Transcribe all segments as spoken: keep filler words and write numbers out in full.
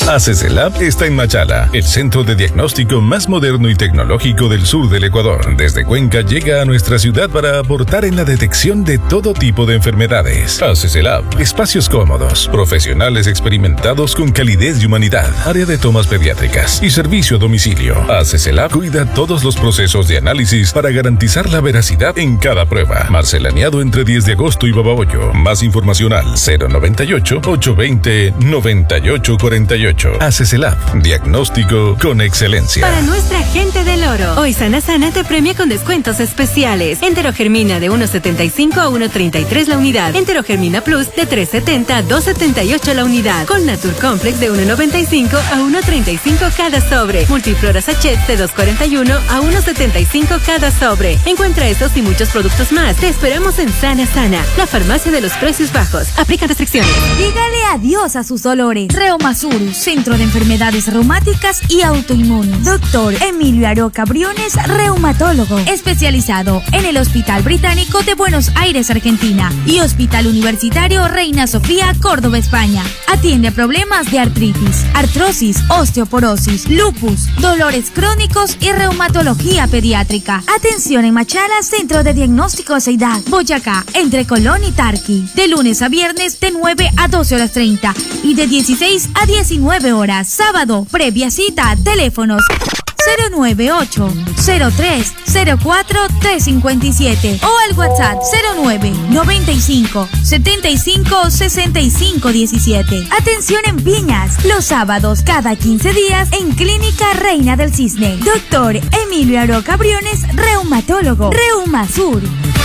ACESELAB está en Machala, el centro de diagnóstico más moderno y tecnológico del sur del Ecuador. Desde Cuenca llega a nuestra ciudad para aportar en la detección de todo tipo de enfermedades. ACESELAB, espacios cómodos, profesionales experimentados con calidez y humanidad, área de tomas pediátricas y servicio a domicilio. ACESELAB cuida todos los procesos de análisis para garantizar la veracidad en cada prueba. Marcelaneado entre diez de agosto y Babahoyo. Más información al cero noventa y ocho, ochocientos veinte, noventa y ocho cuarenta y ocho. ACESELAB, diagnóstico con excelencia. Para nuestra gente del oro, hoy Sana Sana te premia con descuentos especiales. Enterogermina de uno setenta y cinco a uno treinta y tres la unidad. Enterogermina Plus de tres setenta a dos setenta y ocho la unidad. Con Natur Complex de uno noventa y cinco a uno treinta y cinco cada sobre. Multiflora Sachet de dos cuarenta y uno a uno setenta y cinco cada sobre. Encuentra estos y muchos productos más. Te esperamos en Sana Sana, la farmacia de los precios bajos. Aplica restricciones. Dígale adiós a sus dolores. Reumasur, Centro de Enfermedades Reumáticas y Autoinmunes. Doctor Emilio Aroca Briones, reumatólogo, especializado en el Hospital Británico de Buenos Aires, Argentina, y Hospital Universitario Reina Sofía, Córdoba, España. Atiende problemas de artritis, artrosis, osteoporosis, lupus, dolores crónicos y reumatología pediátrica. Atención en Machala, Centro de Diagnóstico Ceidad, Boyacá, entre Colón y Tarqui. De lunes a viernes de nueve a doce horas treinta y de dieciséis a diecinueve horas. Sábado, previa cita, teléfonos cero nueve ocho, cero tres, cero cuatro, tres cinco siete o al WhatsApp cero nueve, noventa y cinco, setenta y cinco, sesenta y cinco diecisiete. Atención en Piñas, los sábados cada quince días en Clínica Reina del Cisne. Doctor Emilio Aroca Briones, reumatólogo. Reumasur.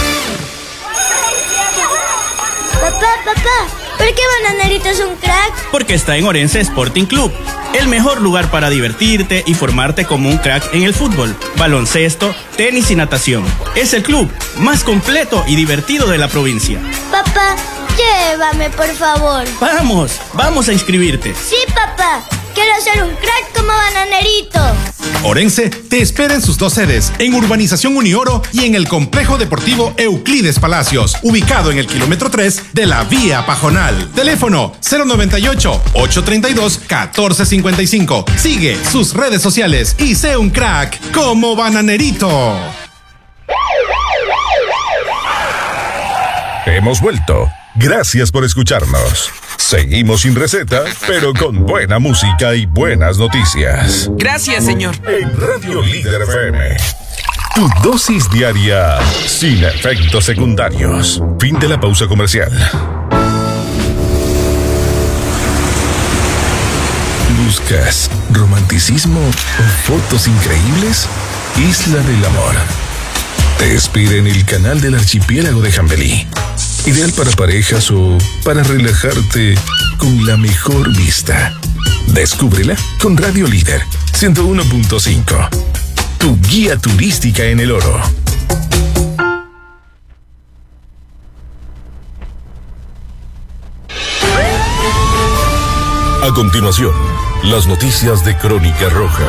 Papá, papá, ¿por qué Bananerito es un crack? Porque está en Orense Sporting Club, el mejor lugar para divertirte y formarte como un crack en el fútbol, baloncesto, tenis y natación. Es el club más completo y divertido de la provincia. Papá, llévame, por favor. Vamos, vamos a inscribirte. Sí, papá, quiero ser un crack como Bananerito. Orense te espera en sus dos sedes, en Urbanización Unioro y en el Complejo Deportivo Euclides Palacios, ubicado en el kilómetro tres de la Vía Pajonal. Teléfono cero noventa y ocho, ochocientos treinta y dos, catorce cincuenta y cinco. Sigue sus redes sociales y sé un crack como Bananerito. Hemos vuelto. Gracias por escucharnos. Seguimos sin receta, pero con buena música y buenas noticias. Gracias, señor. En Radio Líder F M. Tu dosis diaria sin efectos secundarios. Fin de la pausa comercial. ¿Buscas romanticismo o fotos increíbles? Isla del Amor te espera en el canal del archipiélago de Jambelí. Ideal para parejas o para relajarte con la mejor vista. Descúbrela con Radio Líder ciento uno punto cinco. Tu guía turística en el oro. A continuación, las noticias de Crónica Roja.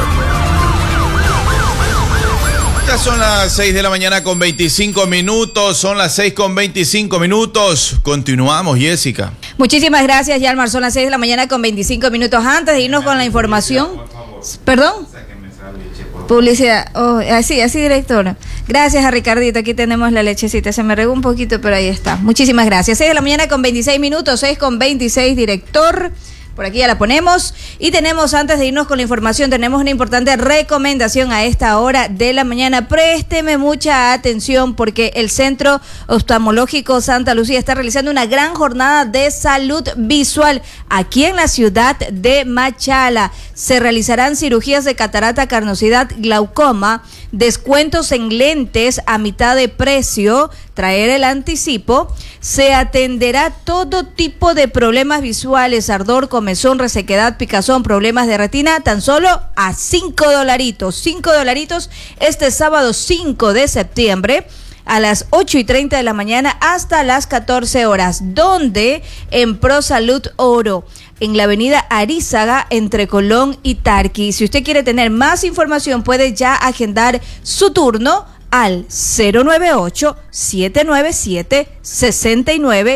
Ya son las seis de la mañana con veinticinco minutos, son las seis con veinticinco minutos. Continuamos, Jessica. Muchísimas gracias, Yalmar. Son las seis de la mañana con veinticinco minutos. Antes de irnos con la información. ¿Perdón? Publicidad. Oh, así, así, directora. Gracias a Ricardito. Aquí tenemos la lechecita. Se me regó un poquito, pero ahí está. Muchísimas gracias. seis de la mañana con veintiséis minutos, seis con veintiséis, director. Por aquí ya la ponemos. Y tenemos, antes de irnos con la información, tenemos una importante recomendación a esta hora de la mañana. Présteme mucha atención porque el Centro Oftalmológico Santa Lucía está realizando una gran jornada de salud visual aquí en la ciudad de Machala. Se realizarán cirugías de catarata, carnosidad, glaucoma, descuentos en lentes a mitad de precio, traer el anticipo. Se atenderá todo tipo de problemas visuales, ardor, comezón, resequedad, picazón, problemas de retina, tan solo a cinco dolaritos. Cinco dolaritos este sábado cinco de septiembre a las ocho y treinta de la mañana hasta las catorce horas. ¿Dónde? En ProSalud Oro, en la avenida Arizaga, entre Colón y Tarqui. Si usted quiere tener más información, puede ya agendar su turno al cero nueve ocho, siete nueve siete, seis nueve